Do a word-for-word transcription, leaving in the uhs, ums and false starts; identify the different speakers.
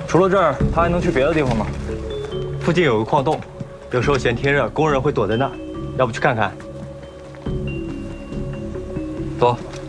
Speaker 1: 除了这儿，他还能去别的地方吗？
Speaker 2: 附近有个矿洞，有时候嫌天热，工人会躲在那儿，要不去看看？
Speaker 1: 走。